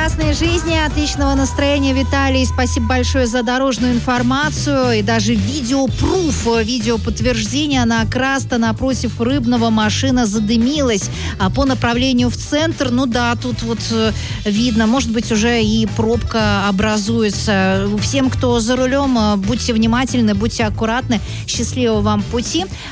прекрасной жизни, отличного настроения, Виталий. Спасибо большое за дорожную информацию и даже видеопруф, видеоподтверждение. На Краста напротив Рыбного машина задымилась по направлению в центр. Ну да, тут вот видно, может быть, уже и пробка образуется. Всем, кто за рулем, будьте внимательны, будьте аккуратны. Счастливого вам пути.